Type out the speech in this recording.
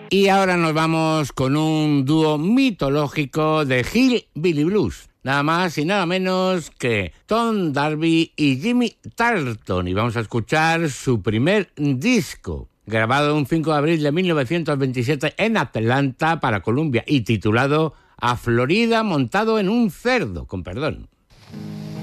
Y ahora nos vamos con un dúo mitológico de Hillbilly Blues. Nada más y nada menos que Tom Darby y Jimmy Tarleton. Y vamos a escuchar su primer disco, grabado un 5 de abril de 1927 en Atlanta para Columbia y titulado A Florida montado en un cerdo, con perdón.